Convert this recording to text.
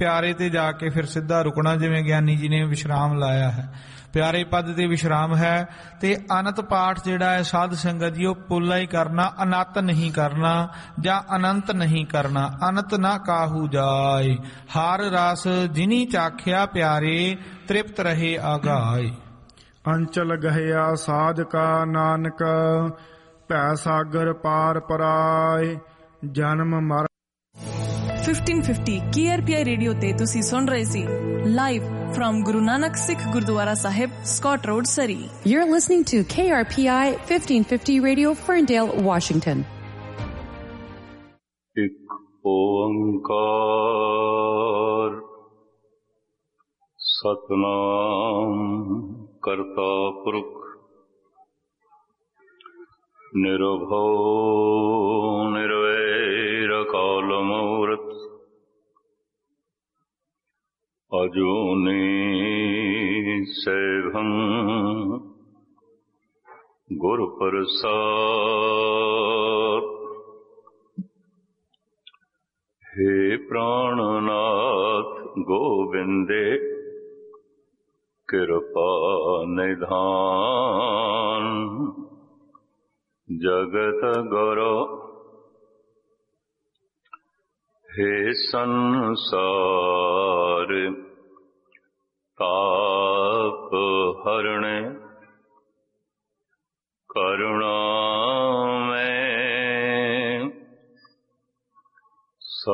ਪਿਆਰੇ ਤੇ ਜਾ ਕੇ ਫਿਰ ਸਿੱਧਾ ਰੁਕਣਾ, ਜਿਵੇਂ ਗਿਆਨੀ ਜੀ ਨੇ ਵਿਸ਼ਰਾਮ ਲਾਇਆ ਹੈ। ਪਿਆਰੇ ਪਦ ਤੇ ਵਿਸ਼ਰਾਮ ਹੈ। ਤੇ ਅਨੰਤ ਪਾਠ ਜਿਹੜਾ ਹੈ ਸਾਧ ਸੰਗਤ ਜੀ ਉਹ ਪੋਲਾ ਹੀ ਕਰਨਾ, ਅਨੰਤ ਨਹੀਂ ਕਰਨਾ ਜਾਂ ਅਨੰਤ ਨਹੀਂ ਕਰਨਾ। ਅਨੰਤ ਨਾ ਕਾਹੂ ਜਾਏ, ਹਰ ਰਸ ਜਿਨੀ ਚਾਖਿਆ ਪਿਆਰੇ, ਤ੍ਰਿਪਤ ਰਹੇ ਆਗਾਏ। ਅੰਚਲ ਗਹਿਆ ਸਾਧਕਾ ਨਾਨਕ, ਭੈ ਸਾਗਰ ਪਾਰ ਪਰਾਏ, ਜਨਮ ਮਰ। 1550 KRPI ਰੇਡੀਓ ਤੇ ਤੁਸੀਂ ਸੁਣ ਰਹੇ ਸੀ live from Guru Nanak Sikh Gurdwara Sahib, Scott Road, Surrey. You're listening to KRPI 1550 Radio, Ferndale, Washington. ਇੱਕ ਓੰਕਾਰ ਸਤਨਾਮ ਕਰਤਾ ਪੁਰਖ ਨਿਰਭਉ ਨਿਰਵੈਰ ਅਕਾਲ ਮੂਰਤ ਅਜੂਨੀ ਸੈਭੰ ਗੁਰ ਪ੍ਰਸਾਦ। हे प्राणनाथ गोविंदे कृपा निधान, जगत गुरु हे संसार ताप हरणे, करुणा